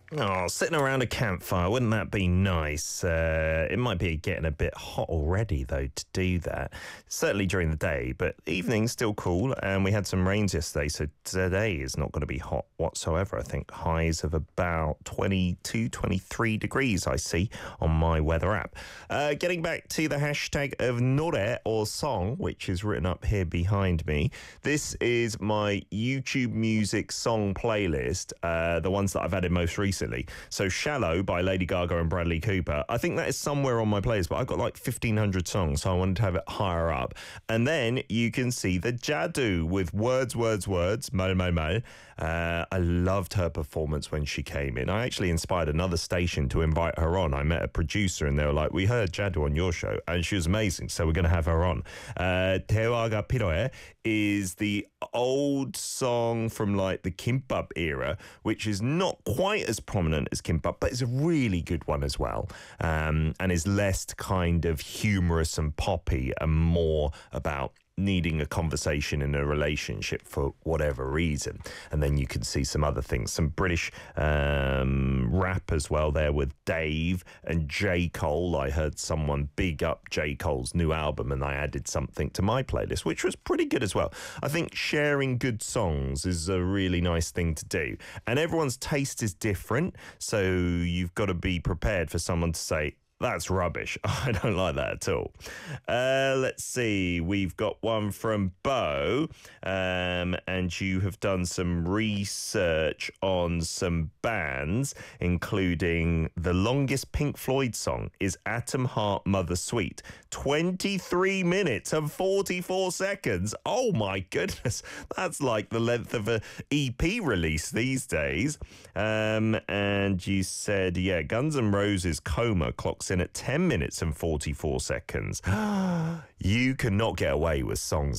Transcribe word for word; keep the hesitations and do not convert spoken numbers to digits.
Oh, sitting around a campfire, wouldn't that be nice? Uh, it might be getting a bit hot already, though, to do that. Certainly during the day, but evening's still cool. And we had some rains yesterday, so today is not going to be hot whatsoever. I think highs of about twenty-two, twenty-three degrees, I see, on my weather app. Uh, getting back to the hashtag of Nore, or song, which is written up here behind me. This is my YouTube music song playlist, uh, the ones that I've added most recently. So Shallow by Lady Gaga and Bradley Cooper, I think that is somewhere on my playlist, but I've got like fifteen hundred songs, so I wanted to have it higher up. And then you can see the Jadoo with Words, Words, Words, Mal, Mal, Mal. Uh, I loved her performance when she came in. I actually inspired another station to invite her on. I met a producer and they were like, we heard Jadoo on your show, and she was amazing, so we're going to have her on. Uh, Te Aga Piroe is the old song from like the Kimbap era, which is not quite as prominent as Kimbap, but it's a really good one as well, um, and is less kind of humorous and poppy and more about needing a conversation in a relationship for whatever reason. And then you can see some other things, some British um, rap as well there with Dave and J. Cole. I heard someone big up J. Cole's new album, and I added something to my playlist, which was pretty good as well. I think sharing good songs is a really nice thing to do, and everyone's taste is different, so you've got to be prepared for someone to say, that's rubbish. I don't like that at all. Uh, let's see. We've got one from Bo, um, and you have done some research on some bands, including the longest Pink Floyd song is Atom Heart Mother Sweet. twenty-three minutes and forty-four seconds. Oh my goodness. That's like the length of a E P release these days. Um, and you said, yeah, Guns N' Roses Coma clocks in at ten minutes and forty-four seconds. You cannot get away with songs